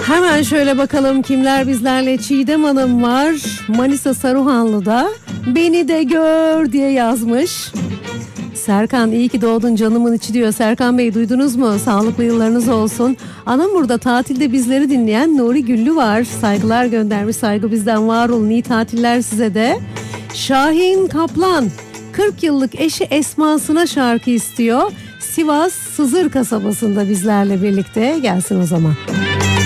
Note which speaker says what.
Speaker 1: Hemen şöyle bakalım kimler bizlerle. Çiğdem Hanım var. Manisa Saruhanlı'da. Beni de gör diye yazmış. Serkan iyi ki doğdun canımın içi diyor. Serkan Bey duydunuz mu? Sağlıklı yıllarınız olsun. Anamur'da tatilde bizleri dinleyen Nuri Güllü var. Saygılar göndermiş. Saygı bizden var olun. İyi tatiller size de. Şahin Kaplan 40 yıllık eşi Esma'sına şarkı istiyor. Sivas Sızır kasabasında bizlerle birlikte. Gelsin o zaman.